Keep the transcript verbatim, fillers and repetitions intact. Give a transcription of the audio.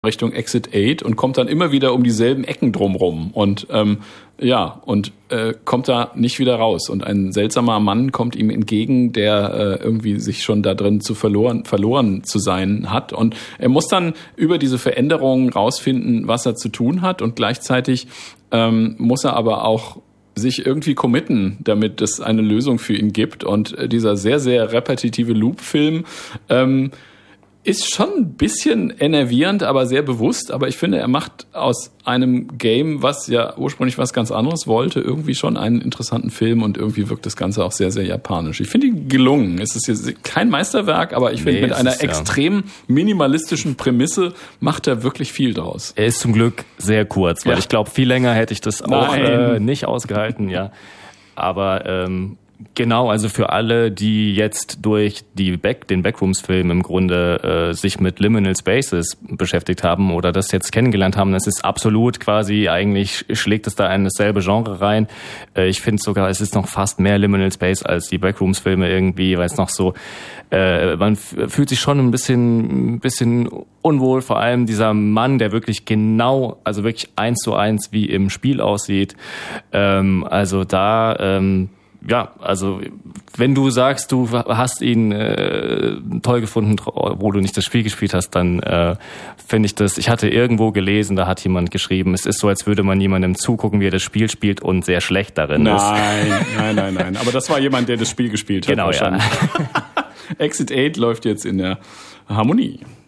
Richtung Exit acht und kommt dann immer wieder um dieselben Ecken drumrum und ähm, ja und äh, kommt da nicht wieder raus und ein seltsamer Mann kommt ihm entgegen, der äh, irgendwie sich schon da drin zu verloren verloren zu sein hat und er muss dann über diese Veränderungen rausfinden, was er zu tun hat und gleichzeitig ähm, muss er aber auch sich irgendwie committen, damit es eine Lösung für ihn gibt und äh, dieser sehr sehr repetitive Loop-Film ähm, ist schon ein bisschen enervierend, aber sehr bewusst. Aber ich finde, er macht aus einem Game, was ja ursprünglich was ganz anderes wollte, irgendwie schon einen interessanten Film und irgendwie wirkt das Ganze auch sehr, sehr japanisch. Ich finde ihn gelungen. Es ist jetzt kein Meisterwerk, aber ich finde, nee, mit einer ist, extrem ja. minimalistischen Prämisse macht er wirklich viel draus. Er ist zum Glück sehr kurz, weil ja. ich glaube, viel länger hätte ich das auch äh, nicht ausgehalten, ja. Aber ähm, genau, also für alle, die jetzt durch die Back, den Backrooms-Film im Grunde äh, sich mit Liminal Spaces beschäftigt haben oder das jetzt kennengelernt haben, das ist absolut quasi, eigentlich schlägt es da in dasselbe Genre rein. Äh, ich finde sogar, es ist noch fast mehr Liminal Space als die Backrooms-Filme irgendwie, weil es noch so, äh, man f- fühlt sich schon ein bisschen, ein bisschen unwohl, vor allem dieser Mann, der wirklich genau, also wirklich eins zu eins wie im Spiel aussieht. Ähm, also da, ähm, ja, also wenn du sagst, du hast ihn äh, toll gefunden, wo du nicht das Spiel gespielt hast, dann äh, finde ich das, ich hatte irgendwo gelesen, da hat jemand geschrieben, es ist so, als würde man jemandem zugucken, wie er das Spiel spielt und sehr schlecht darin nein, ist. Nein, nein, nein, nein. Aber das war jemand, der das Spiel gespielt hat. Genau, wahrscheinlich. Ja. Exit acht läuft jetzt in der Harmonie.